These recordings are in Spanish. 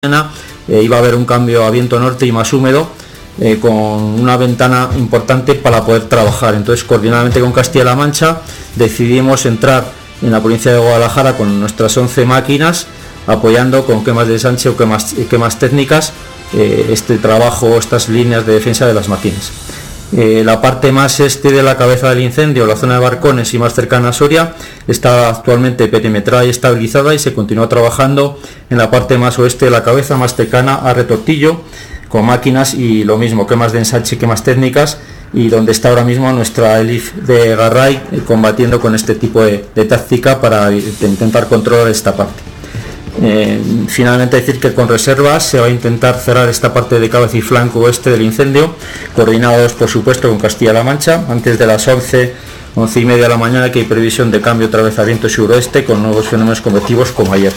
Iba a haber un cambio a viento norte y más húmedo, con una ventana importante para poder trabajar. Entonces, coordinadamente con Castilla-La Mancha, decidimos entrar en la provincia de Guadalajara con nuestras 11 máquinas, apoyando con quemas de ensanche o quemas técnicas este trabajo, estas líneas de defensa de las máquinas. La parte más este de la cabeza del incendio, la zona de Barcones y más cercana a Soria, está actualmente perimetrada y estabilizada, y se continúa trabajando en la parte más oeste de la cabeza, más cercana a Retortillo, con máquinas y lo mismo, quemas de ensanche y quemas técnicas, y donde está ahora mismo nuestra ELIF de Garray combatiendo con este tipo de táctica para intentar controlar esta parte. Finalmente decir que con reservas se va a intentar cerrar esta parte de cabeza y flanco oeste del incendio, coordinados por supuesto con Castilla-La Mancha, antes de las 11 y media de la mañana, que hay previsión de cambio otra vez a viento suroeste con nuevos fenómenos convectivos como ayer.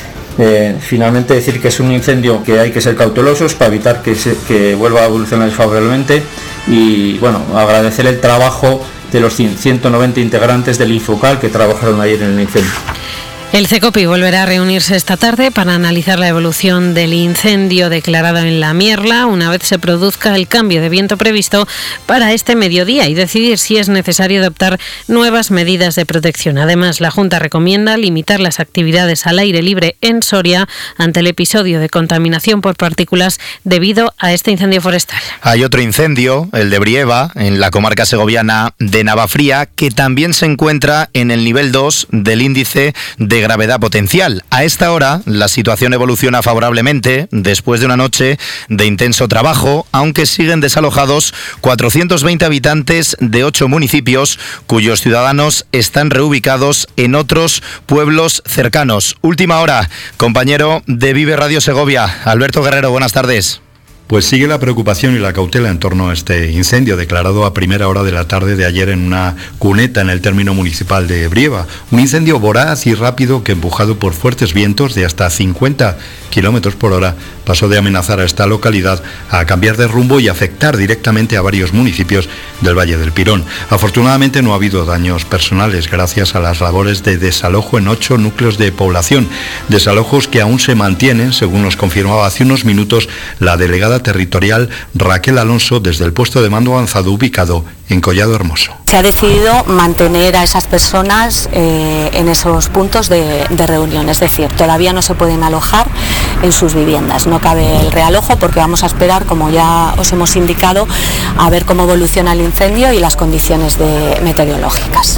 Finalmente decir que es un incendio que hay que ser cautelosos para evitar que vuelva a evolucionar desfavorablemente, y bueno, agradecer el trabajo de los 190 integrantes del Infocal que trabajaron ayer en el incendio. El CECOPI volverá a reunirse esta tarde para analizar la evolución del incendio declarado en La Mierla una vez se produzca el cambio de viento previsto para este mediodía, y decidir si es necesario adoptar nuevas medidas de protección. Además, la Junta recomienda limitar las actividades al aire libre en Soria ante el episodio de contaminación por partículas debido a este incendio forestal. Hay otro incendio, el de Brieva, en la comarca segoviana de Navafría, que también se encuentra en el nivel 2 del índice de gravedad potencial. A esta hora la situación evoluciona favorablemente después de una noche de intenso trabajo, aunque siguen desalojados 420 habitantes de 8 municipios cuyos ciudadanos están reubicados en otros pueblos cercanos. Última hora, compañero de Vive Radio Segovia, Alberto Guerrero, buenas tardes. Pues sigue la preocupación y la cautela en torno a este incendio declarado a primera hora de la tarde de ayer en una cuneta en el término municipal de Brieva. Un incendio voraz y rápido que, empujado por fuertes vientos de hasta 50 kilómetros por hora, pasó de amenazar a esta localidad a cambiar de rumbo y afectar directamente a varios municipios del Valle del Pirón. Afortunadamente no ha habido daños personales gracias a las labores de desalojo en 8 núcleos de población. Desalojos que aún se mantienen, según nos confirmaba hace unos minutos la delegada territorial Raquel Alonso desde el puesto de mando avanzado ubicado en Collado Hermoso. Se ha decidido mantener a esas personas en esos puntos de reunión, es decir, todavía no se pueden alojar en sus viviendas. No cabe el realojo porque vamos a esperar, como ya os hemos indicado, a ver cómo evoluciona el incendio y las condiciones meteorológicas.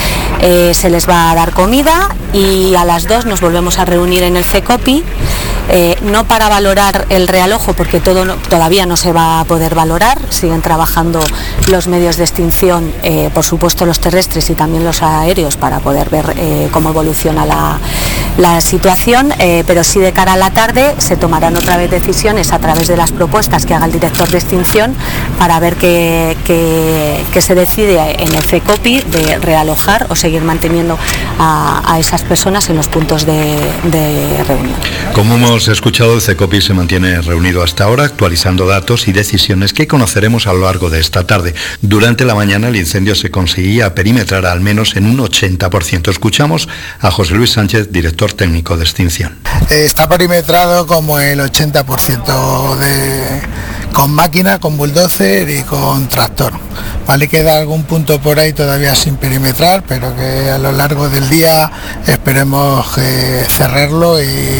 Se les va a dar comida y a las 2 nos volvemos a reunir en el CECOPI, no para valorar el realojo porque todavía no se va a poder valorar, siguen trabajando los medios de extinción, por supuesto los terrestres y también los aéreos, para poder ver cómo evoluciona la situación, pero sí de cara a la tarde se tomarán otra vez decisiones a través de las propuestas que haga el director de extinción para ver qué se decide en el CECOPI de realojar o seguir manteniendo a esas personas en los puntos de reunión. Como hemos escuchado, el CECOPI se mantiene reunido hasta ahora, actualizando datos y decisiones que conoceremos a lo largo de esta tarde. Durante la mañana el incendio se conseguía perimetrar al menos en un 80%. Escuchamos a José Luis Sánchez, director técnico de extinción. Está perimetrado como el 80% con máquina, con bulldozer y con tractor. Vale, queda algún punto por ahí todavía sin perimetrar, pero que a lo largo del día esperemos cerrarlo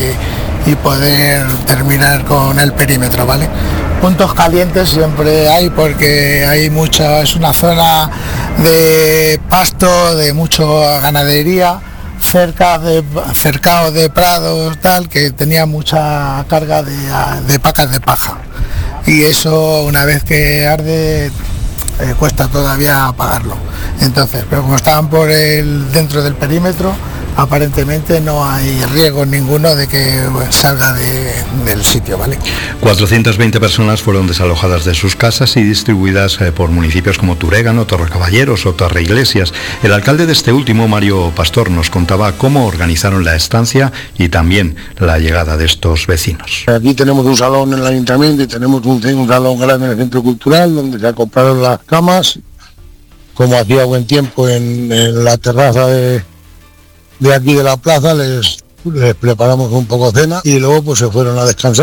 y poder terminar con el perímetro, ¿vale? Puntos calientes siempre hay porque hay es una zona de pasto, de mucha ganadería, cercado de prados, tal, que tenía mucha carga de pacas de paja. Y eso, una vez que arde, cuesta todavía apagarlo. Entonces, pero como estaban dentro del perímetro, aparentemente no hay riesgo ninguno de que salga del sitio, ¿vale? 420 personas fueron desalojadas de sus casas y distribuidas por municipios como Turégano, Torrecaballeros o Torreiglesias. El alcalde de este último, Mario Pastor, nos contaba cómo organizaron la estancia y también la llegada de estos vecinos. Aquí tenemos un salón en el ayuntamiento y tenemos un salón grande en el centro cultural donde se compraron las camas. Como hacía buen tiempo en la terraza de aquí de la plaza, les les preparamos un poco cena y luego pues se fueron a descansar.